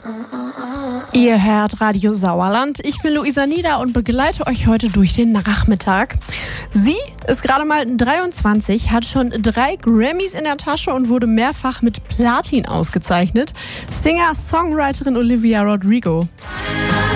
Ihr hört Radio Sauerland. Ich bin Luisa Nieder und begleite euch heute durch den Nachmittag. Sie ist gerade mal 23, hat schon 3 Grammys in der Tasche und wurde mehrfach mit Platin ausgezeichnet. Singer-Songwriterin Olivia Rodrigo.